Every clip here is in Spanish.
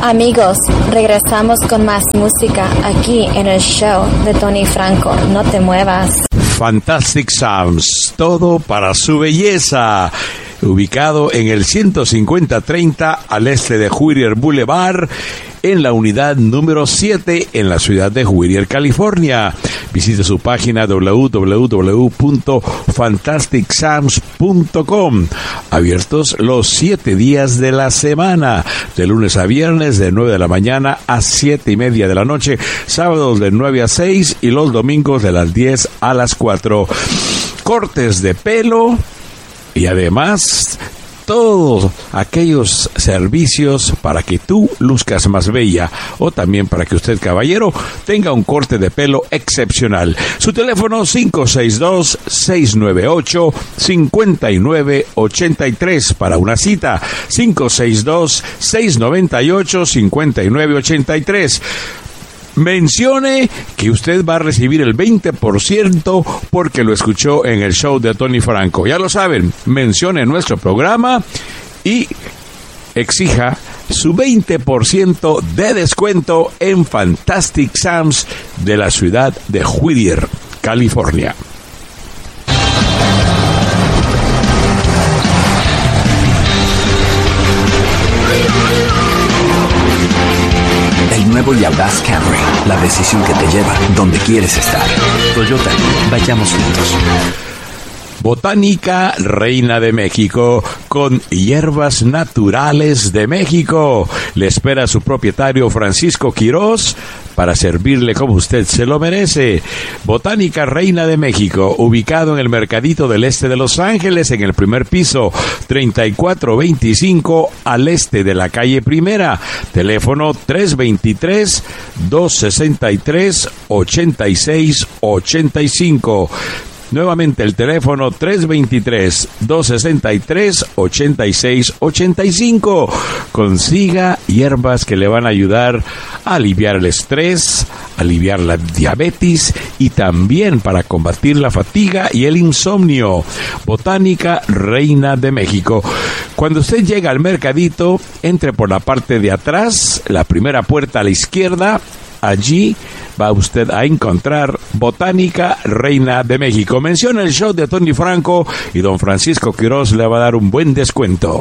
Amigos, regresamos con más música aquí en el show de Tony Franco. No te muevas. Fantastic Sounds, todo para su belleza. Ubicado en el 15030 al este de Whittier Boulevard, en la unidad número 7 en la ciudad de Whittier, California. Visite su página www.fantasticsounds.com. Abiertos los 7 días de la semana, de lunes a viernes de 9 de la mañana a 7:30 de la noche, sábados de 9 a 6 y los domingos de las 10 a las 4. Cortes de pelo y además todos aquellos servicios para que tú luzcas más bella, o también para que usted, caballero, tenga un corte de pelo excepcional. Su teléfono 562-698-5983 para una cita. 562-698-5983. Mencione que usted va a recibir el 20% porque lo escuchó en el show de Tony Franco. Ya lo saben, mencione nuestro programa y exija su 20% de descuento en Fantastic Sounds de la ciudad de Whittier, California. Nuevo y audaz Camry, la decisión que te lleva donde quieres estar. Toyota, vayamos juntos. Botánica Reina de México, con hierbas naturales de México. Le espera su propietario Francisco Quiroz para servirle como usted se lo merece. Botánica Reina de México, ubicado en el Mercadito del Este de Los Ángeles, en el primer piso, 3425 al este de la calle Primera. Teléfono 323-263-8685. Nuevamente el teléfono 323-263-8685. Consiga hierbas que le van a ayudar a aliviar el estrés, aliviar la diabetes y también para combatir la fatiga y el insomnio. Botánica Reina de México. Cuando usted llega al mercadito, entre por la parte de atrás, la primera puerta a la izquierda. Allí va usted a encontrar Botánica Reina de México. Menciona el show de Tony Franco y don Francisco Quiroz le va a dar un buen descuento.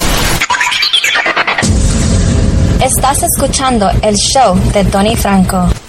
Estás escuchando el show de Tony Franco.